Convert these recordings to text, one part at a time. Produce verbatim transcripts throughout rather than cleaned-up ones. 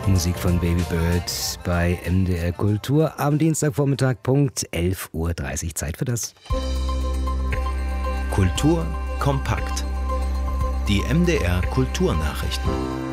Musik von Baby Bird bei M D R Kultur am Dienstagvormittag, Punkt elf Uhr dreißig. Zeit für das. Kultur kompakt. Die M D R Kulturnachrichten.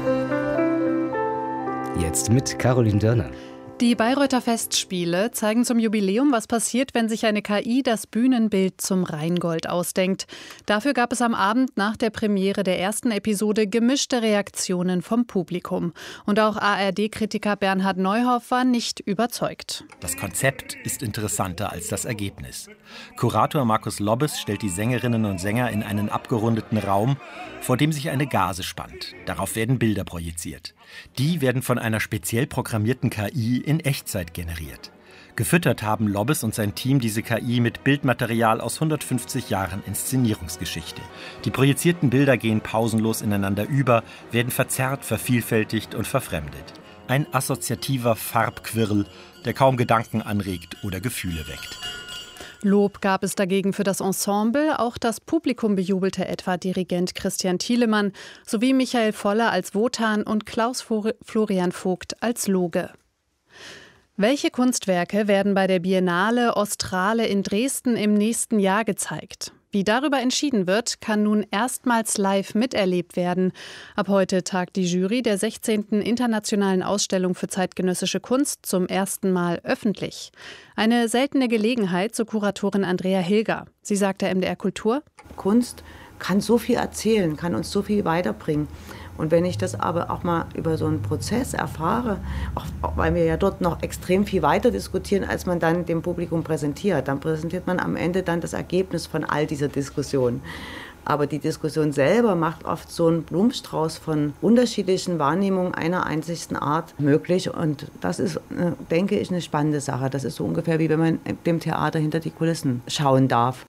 Jetzt mit Caroline Dörner. Die Bayreuther Festspiele zeigen zum Jubiläum, was passiert, wenn sich eine K I das Bühnenbild zum Rheingold ausdenkt. Dafür gab es am Abend nach der Premiere der ersten Episode gemischte Reaktionen vom Publikum. Und auch A R D-Kritiker Bernhard Neuhoff war nicht überzeugt. Das Konzept ist interessanter als das Ergebnis. Kurator Markus Lobbes stellt die Sängerinnen und Sänger in einen abgerundeten Raum, vor dem sich eine Gase spannt. Darauf werden Bilder projiziert. Die werden von einer speziell programmierten K I in Echtzeit generiert. Gefüttert haben Lobbes und sein Team diese K I mit Bildmaterial aus hundertfünfzig Jahren Inszenierungsgeschichte. Die projizierten Bilder gehen pausenlos ineinander über, werden verzerrt, vervielfältigt und verfremdet. Ein assoziativer Farbquirl, der kaum Gedanken anregt oder Gefühle weckt. Lob gab es dagegen für das Ensemble. Auch das Publikum bejubelte etwa Dirigent Christian Thielemann sowie Michael Voller als Wotan und Klaus Florian Vogt als Loge. Welche Kunstwerke werden bei der Biennale Ostrale in Dresden im nächsten Jahr gezeigt? Wie darüber entschieden wird, kann nun erstmals live miterlebt werden. Ab heute tagt die Jury der sechzehnten Internationalen Ausstellung für zeitgenössische Kunst zum ersten Mal öffentlich. Eine seltene Gelegenheit, so Kuratorin Andrea Hilger. Sie sagt der M D R Kultur: Kunst kann so viel erzählen, kann uns so viel weiterbringen. Und wenn ich das aber auch mal über so einen Prozess erfahre, auch, auch weil wir ja dort noch extrem viel weiter diskutieren, als man dann dem Publikum präsentiert, dann präsentiert man am Ende dann das Ergebnis von all dieser Diskussion. Aber die Diskussion selber macht oft so einen Blumenstrauß von unterschiedlichen Wahrnehmungen einer einzigsten Art möglich. Und das ist, denke ich, eine spannende Sache. Das ist so ungefähr wie wenn man dem Theater hinter die Kulissen schauen darf.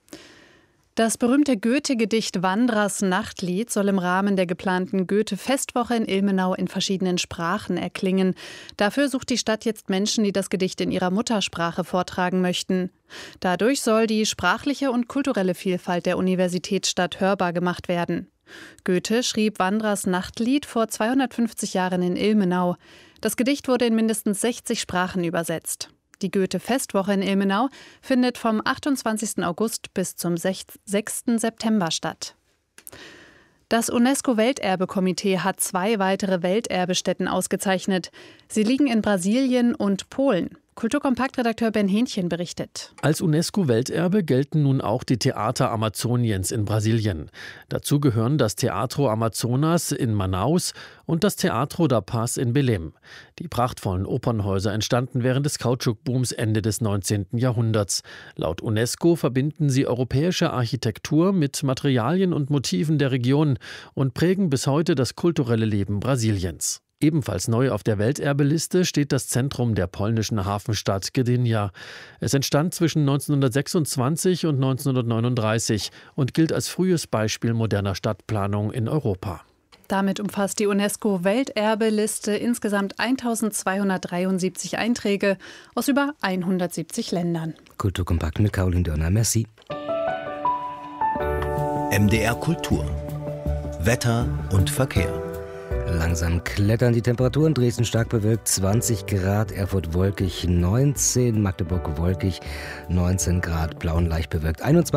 Das berühmte Goethe-Gedicht Wandrars Nachtlied soll im Rahmen der geplanten Goethe-Festwoche in Ilmenau in verschiedenen Sprachen erklingen. Dafür sucht die Stadt jetzt Menschen, die das Gedicht in ihrer Muttersprache vortragen möchten. Dadurch soll die sprachliche und kulturelle Vielfalt der Universitätsstadt hörbar gemacht werden. Goethe schrieb Wandrars Nachtlied vor zweihundertfünfzig Jahren in Ilmenau. Das Gedicht wurde in mindestens sechzig Sprachen übersetzt. Die Goethe-Festwoche in Ilmenau findet vom achtundzwanzigsten August bis zum sechsten September statt. Das UNESCO-Welterbekomitee hat zwei weitere Welterbestätten ausgezeichnet. Sie liegen in Brasilien und Polen. Kulturkompakt-Redakteur Ben Hähnchen berichtet. Als UNESCO-Welterbe gelten nun auch die Theater Amazoniens in Brasilien. Dazu gehören das Teatro Amazonas in Manaus und das Teatro da Paz in Belém. Die prachtvollen Opernhäuser entstanden während des Kautschukbooms Ende des neunzehnten Jahrhunderts. Laut UNESCO verbinden sie europäische Architektur mit Materialien und Motiven der Region und prägen bis heute das kulturelle Leben Brasiliens. Ebenfalls neu auf der Welterbeliste steht das Zentrum der polnischen Hafenstadt Gdynia. Es entstand zwischen neunzehnhundertsechsundzwanzig und neunzehnhundertneununddreißig und gilt als frühes Beispiel moderner Stadtplanung in Europa. Damit umfasst die UNESCO-Welterbeliste insgesamt eintausendzweihundertdreiundsiebzig Einträge aus über hundertsiebzig Ländern. Kulturkompakt mit Caroline Dörner. Merci. M D R Kultur. Wetter und Verkehr. Langsam klettern die Temperaturen. Dresden stark bewölkt, zwanzig Grad, Erfurt wolkig, neunzehn, Magdeburg wolkig, neunzehn Grad, Plauen leicht bewölkt, einundzwanzig